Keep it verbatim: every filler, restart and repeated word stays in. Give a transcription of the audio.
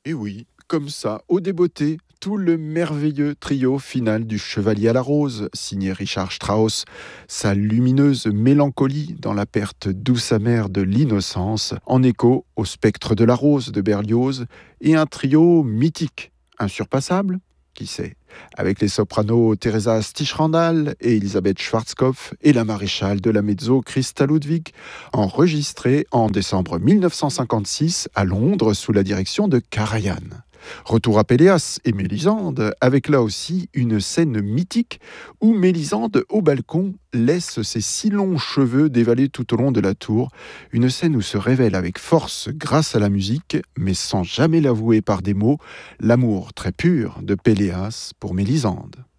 Et oui, comme ça, au débeauté, tout le merveilleux trio final du Chevalier à la Rose, signé Richard Strauss, sa lumineuse mélancolie dans la perte douce amère de l'innocence, en écho au spectre de la rose de Berlioz, et un trio mythique, insurpassable, qui sait, avec les sopranos Teresa Stichrandal et Elisabeth Schwarzkopf et la maréchale de la mezzo Christa Ludwig, enregistré en décembre mille neuf cent cinquante-six à Londres sous la direction de Karajan. Retour à Péléas et Mélisande, avec là aussi une scène mythique où Mélisande, au balcon, laisse ses si longs cheveux dévaler tout au long de la tour. Une scène où se révèle avec force, grâce à la musique, mais sans jamais l'avouer par des mots, l'amour très pur de Péléas pour Mélisande.